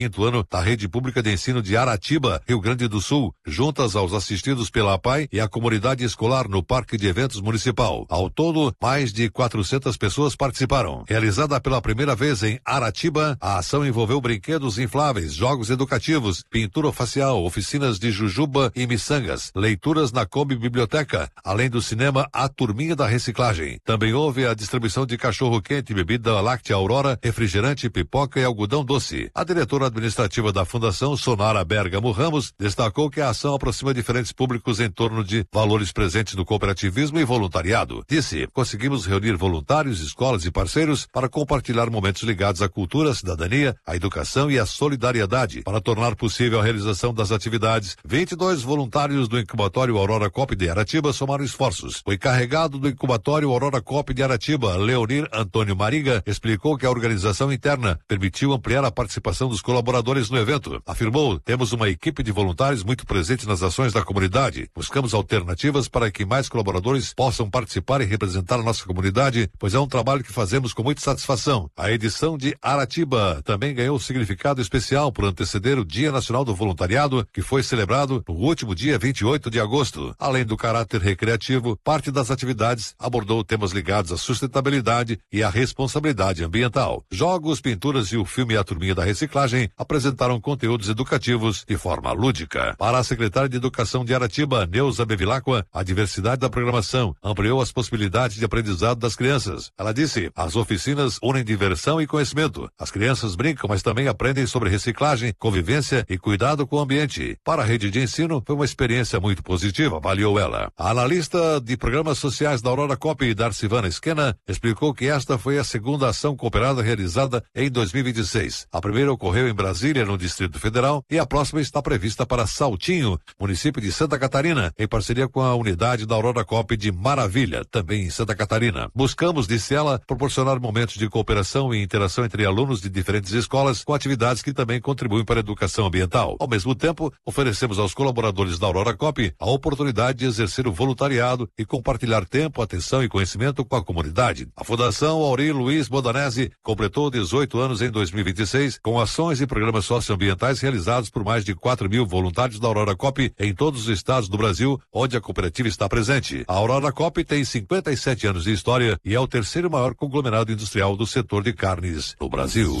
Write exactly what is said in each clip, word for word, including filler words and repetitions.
quinto ano da Rede Pública de Ensino de Aratiba, Rio Grande do Sul, juntas aos assistidos pela A P A I e a comunidade escolar no Parque de Eventos Municipal. Ao todo, mais de quatrocentas pessoas participaram. Realizada pela primeira vez em Aratiba, a ação envolveu brinquedos infláveis, jogos educativos, pintura facial, oficinas de jujuba e miçangas, leituras na Kombi Biblioteca, além do cinema A Turminha da Reciclagem. Também houve a distribuição de cachorro-quente, bebida láctea Aurora, refrigerante, pipoca e algodão doce. A diretora administrativa da Fundação, Sonara Bergamo Ramos, destacou que a ação aproxima diferentes públicos em torno de valores presentes no cooperativismo e voluntariado. Disse, conseguimos reunir voluntários, escolas e parceiros para compartilhar momentos ligados à cultura, à cidadania, à educação e à solidariedade. Para tornar possível a realização das atividades, vinte e dois voluntários do incubatório Aurora Coop de Aratiba somaram esforços. O encarregado do incubatório Aurora Coop de Aratiba, Leonir Antônio Mariga, explicou que a organização interna permitiu ampliar a participação dos colaboradores no evento. Afirmou, temos uma equipe de voluntários muito presente nas ações da comunidade. Buscamos alternativas para que mais colaboradores possam participar e representar a nossa comunidade, pois é um trabalho que fazemos com muita satisfação. A edição de Aratiba também ganhou significado especial por anteceder o Dia Nacional do Voluntariado, que foi celebrado no último dia vinte e oito de agosto. Além do caráter recreativo, parte das atividades abordou temas ligados à sustentabilidade e à responsabilidade ambiental. Jogos, pinturas e o filme A Turminha da Reciclagem apresentaram conteúdos educativos de forma lúdica. Para a secretária de Educação de Aratiba, Neuza Bevilacqua, a diversidade da programação ampliou as possibilidades de aprendizado das crianças. Ela disse, as oficinas unem diversão e conhecimento. As crianças brincam, mas também aprendem sobre reciclagem, convivência e cuidado com o ambiente. Para a rede de ensino, foi uma experiência muito positiva, avaliou ela. A analista de programas sociais da Aurora Coop, Darcivana Esquena, explicou que esta foi a segunda ação cooperada realizada em dois mil e vinte e seis. A primeira ocorreu em Brasília, no Distrito Federal, e a próxima está prevista para Saltinho, município de Santa Catarina, em parceria com a unidade da Aurora Coop de Maravilha, também em Santa Catarina. Buscamos, disse ela, proporcionar momentos de cooperação e interação entre alunos de diferentes escolas com atividades que também contribuem para a educação ambiental. Ao mesmo tempo, oferecemos aos colaboradores da Aurora Coop a oportunidade de exercer o voluntariado e compartilhar tempo, atenção e conhecimento com a comunidade. A Fundação Auri Luiz Bodanese completou dezoito anos em dois mil e vinte e seis com ações e programas socioambientais realizados por mais de quatro mil voluntários da Aurora Coop em todos os estados do Brasil, onde a cooperativa está presente. A Aurora Coop tem cinquenta e sete anos de história e é o terceiro maior conglomerado industrial do setor de carnes no Brasil.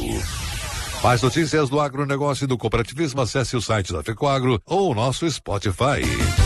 Mais notícias do agronegócio e do cooperativismo, acesse o site da FECOAGRO ou o nosso Spotify.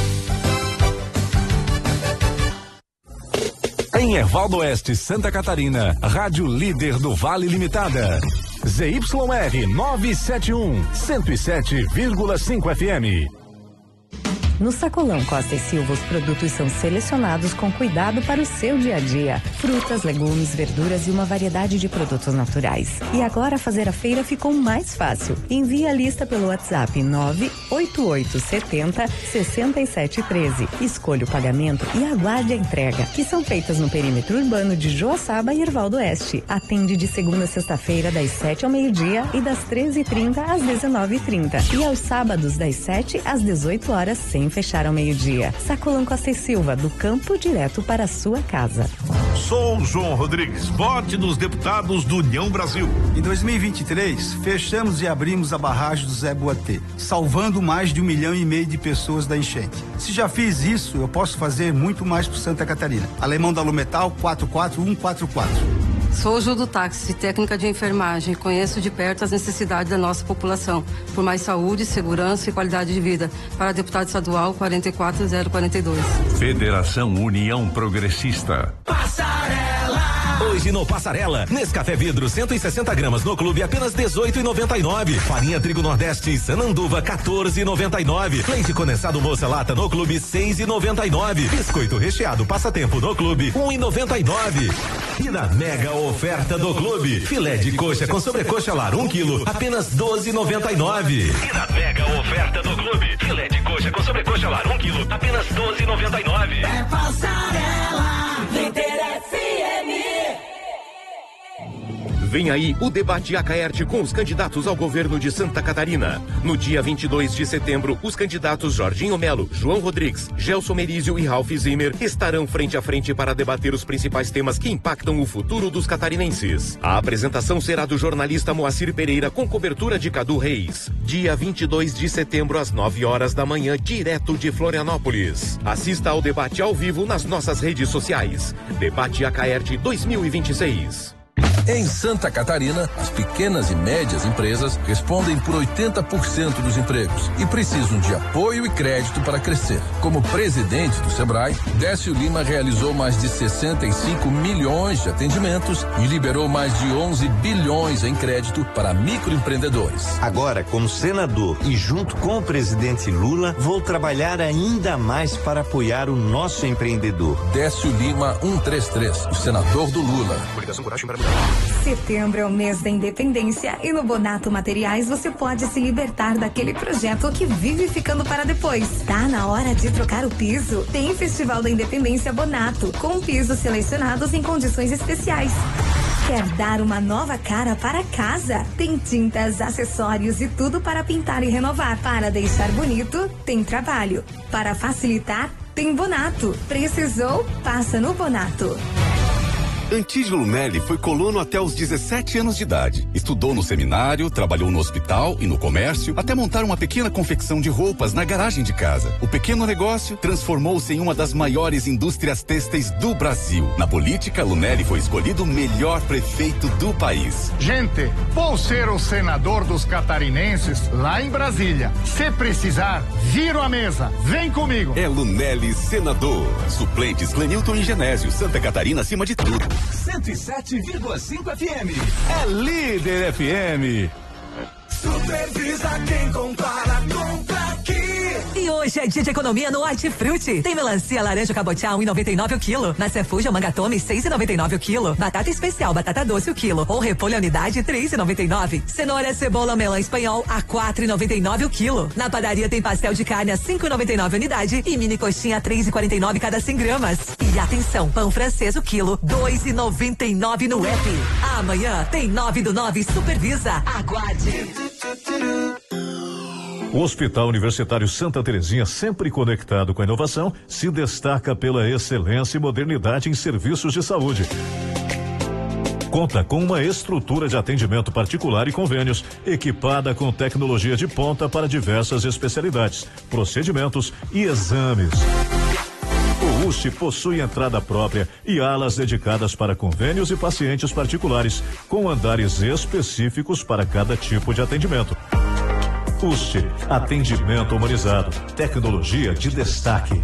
Em Ervaldo Oeste, Santa Catarina, Rádio Líder do Vale Limitada. Z Y R novecentos e setenta e um, cento e sete vírgula cinco F M. No Sacolão Costa e Silva, os produtos são selecionados com cuidado para o seu dia a dia. Frutas, legumes, verduras e uma variedade de produtos naturais. E agora fazer a feira ficou mais fácil. Envie a lista pelo WhatsApp nove oito oito sete zero, seis sete um três. Escolha o pagamento e aguarde a entrega, que são feitas no perímetro urbano de Joaçaba e Ervaldo Oeste. Atende de segunda a sexta-feira, das sete ao meio-dia e das treze e trinta às dezenove e trinta. E aos sábados, das sete às dezoito horas, sem fechar ao meio-dia. Sacolão Costa e Silva, do campo direto para a sua casa. Sou João Rodrigues, vote nos deputados do União Brasil. Em dois mil e vinte e três, fechamos e abrimos a barragem do Zé Boatê, salvando mais de um milhão e meio de pessoas da enchente. Se já fiz isso, eu posso fazer muito mais por Santa Catarina. Alemão da Lumetal, quatro quatro um quatro quatro. Sou Ju do Táxi, técnica de enfermagem. Conheço de perto as necessidades da nossa população. Por mais saúde, segurança e qualidade de vida. Para deputado estadual, quatro quatro zero quatro dois. Federação União Progressista. Passarela! Hoje no Passarela, Nescafé Vidro cento e sessenta gramas no clube apenas dezoito e noventa e nove. Farinha Trigo Nordeste Sananduva quatorze e noventa e nove. Leite condensado Moça Lata no clube seis e noventa e nove. Biscoito recheado Passatempo no clube um e noventa e nove. E na mega oferta do clube, filé de coxa com sobrecoxa lar um quilo apenas doze e noventa e nove. E na mega oferta do clube, filé de coxa com sobrecoxa lar um quilo apenas doze e noventa e nove. É Passarela, Líder F M. Vem aí o debate Acaerte com os candidatos ao governo de Santa Catarina. No dia vinte e dois de setembro, os candidatos Jorginho Melo, João Rodrigues, Gelson Merizio e Ralph Zimmer estarão frente a frente para debater os principais temas que impactam o futuro dos catarinenses. A apresentação será do jornalista Moacir Pereira com cobertura de Cadu Reis. Dia vinte e dois de setembro às nove horas da manhã, direto de Florianópolis. Assista ao debate ao vivo nas nossas redes sociais. Debate Acaerte dois mil e vinte e seis. Em Santa Catarina, as pequenas e médias empresas respondem por oitenta por cento dos empregos e precisam de apoio e crédito para crescer. Como presidente do Sebrae, Décio Lima realizou mais de sessenta e cinco milhões de atendimentos e liberou mais de onze bilhões em crédito para microempreendedores. Agora, como senador e junto com o presidente Lula, vou trabalhar ainda mais para apoiar o nosso empreendedor. Décio Lima cento e trinta e três, o senador do Lula. Setembro é o mês da independência e no Bonato Materiais você pode se libertar daquele projeto que vive ficando para depois. Tá na hora de trocar o piso? Tem Festival da Independência Bonato, com pisos selecionados em condições especiais. Quer dar uma nova cara para casa? Tem tintas, acessórios e tudo para pintar e renovar. Para deixar bonito, tem trabalho. Para facilitar, tem Bonato. Precisou? Passa no Bonato. Antídio Lunelli foi colono até os dezessete anos de idade. Estudou no seminário, trabalhou no hospital e no comércio, até montar uma pequena confecção de roupas na garagem de casa. O pequeno negócio transformou-se em uma das maiores indústrias têxteis do Brasil. Na política, Lunelli foi escolhido o melhor prefeito do país. Gente, vou ser o senador dos catarinenses lá em Brasília. Se precisar, viro a mesa. Vem comigo. É Lunelli senador. Suplentes Clenilton e Genésio. Santa Catarina acima de tudo. cento e sete vírgula cinco F M. É líder F M. Supervisa quem compara, compra aqui. E hoje é dia de economia no Hortifruti. Tem melancia laranja cabotiá um e noventa e nove o quilo. Maçã mangatome seis e noventa e nove o quilo. Batata especial, batata doce o quilo. Ou repolho a unidade três e noventa e nove. Cenoura, cebola, melão espanhol a quatro e noventa e nove o quilo. Na padaria tem pastel de carne a cinco e noventa e nove a unidade e mini coxinha a três e quarenta e nove cada cem gramas. E atenção, pão francês o quilo dois e noventa e nove no app. Amanhã tem nove do nove Supervisa. Aguarde. O Hospital Universitário Santa Terezinha, sempre conectado com a inovação, se destaca pela excelência e modernidade em serviços de saúde. Conta com uma estrutura de atendimento particular e convênios, equipada com tecnologia de ponta para diversas especialidades, procedimentos e exames. O U S T possui entrada própria e alas dedicadas para convênios e pacientes particulares, com andares específicos para cada tipo de atendimento. U S T, atendimento humanizado, tecnologia de destaque.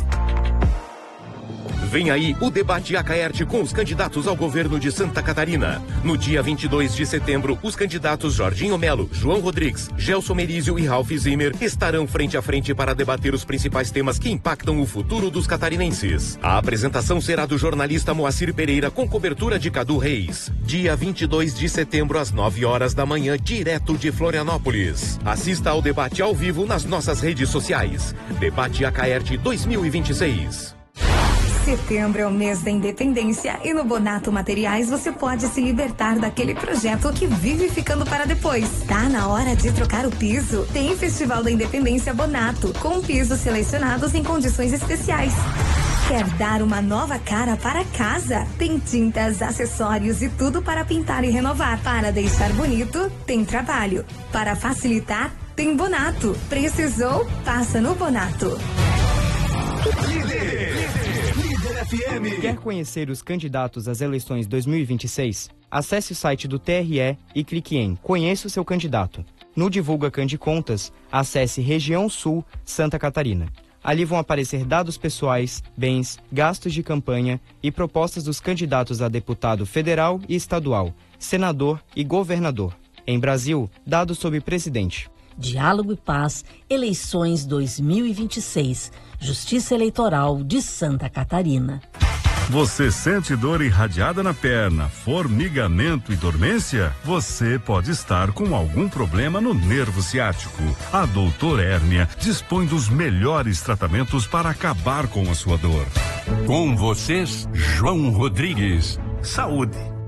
Vem aí o debate Acaerte com os candidatos ao governo de Santa Catarina. No dia vinte e dois de setembro, os candidatos Jorginho Melo, João Rodrigues, Gelson Merizio e Ralph Zimmer estarão frente a frente para debater os principais temas que impactam o futuro dos catarinenses. A apresentação será do jornalista Moacir Pereira com cobertura de Cadu Reis. Dia vinte e dois de setembro às nove horas da manhã, direto de Florianópolis. Assista ao debate ao vivo nas nossas redes sociais. Debate Acaerte dois mil e vinte e seis. Setembro é o mês da independência e no Bonato Materiais você pode se libertar daquele projeto que vive ficando para depois. Tá na hora de trocar o piso? Tem Festival da Independência Bonato, com pisos selecionados em condições especiais. Quer dar uma nova cara para casa? Tem tintas, acessórios e tudo para pintar e renovar. Para deixar bonito, tem trabalho. Para facilitar, tem Bonato. Precisou? Passa no Bonato. Líder, líder, líder F M. Quer conhecer os candidatos às eleições dois mil e vinte e seis? Acesse o site do T R E e clique em Conheça o seu candidato. No Divulga Candicontas, acesse Região Sul, Santa Catarina. Ali vão aparecer dados pessoais, bens, gastos de campanha e propostas dos candidatos a deputado federal e estadual, senador e governador. Em Brasil, dados sobre presidente. Diálogo e Paz, eleições dois mil e vinte e seis. Justiça Eleitoral de Santa Catarina. Você sente dor irradiada na perna, formigamento e dormência? Você pode estar com algum problema no nervo ciático. A Doutor Hérnia dispõe dos melhores tratamentos para acabar com a sua dor. Com vocês, João Rodrigues. Saúde.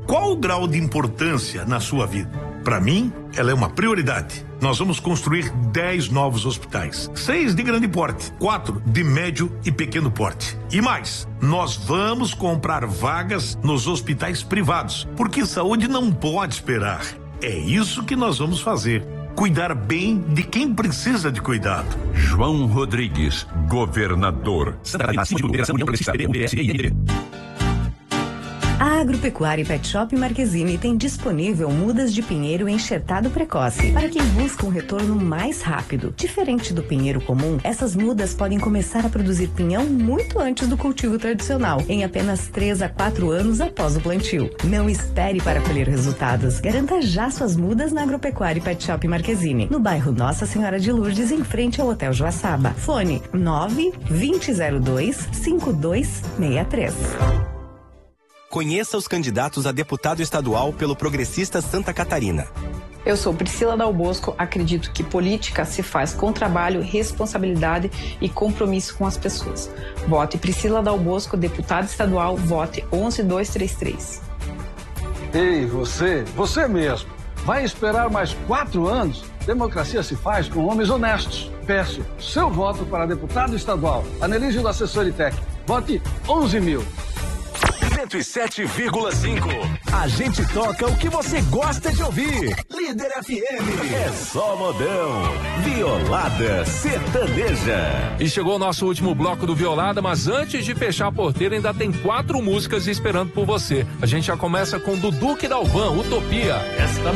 Qual o grau de importância na sua vida? Para mim, ela é uma prioridade. Nós vamos construir dez novos hospitais. Seis de grande porte, quatro de médio e pequeno porte. E mais, nós vamos comprar vagas nos hospitais privados, porque saúde não pode esperar. É isso que nós vamos fazer. Cuidar bem de quem precisa de cuidado. João Rodrigues, governador. Santa A Agropecuária e Pet Shop Marquezine tem disponível mudas de pinheiro enxertado precoce para quem busca um retorno mais rápido. Diferente do pinheiro comum, essas mudas podem começar a produzir pinhão muito antes do cultivo tradicional, em apenas três a quatro anos após o plantio. Não espere para colher resultados. Garanta já suas mudas na Agropecuária e Pet Shop Marquezine, no bairro Nossa Senhora de Lourdes, em frente ao Hotel Joaçaba. Fone nove vinte zero dois cinco dois seis três. Conheça os candidatos a deputado estadual pelo Progressista Santa Catarina. Eu sou Priscila Dal Bosco, acredito que política se faz com trabalho, responsabilidade e compromisso com as pessoas. Vote Priscila Dal Bosco, deputada estadual, vote onze dois três três. Ei, você, você mesmo, vai esperar mais quatro anos? Democracia se faz com homens honestos. Peço seu voto para deputado estadual. Anelise do Assessor Itec. Vote onze mil. cento e sete vírgula cinco. A gente toca o que você gosta de ouvir. Líder F M. É só modão. Violada sertaneja. E chegou o nosso último bloco do Violada, mas antes de fechar a porteira, ainda tem quatro músicas esperando por você. A gente já começa com Dudu e Dalvan, Utopia. Esta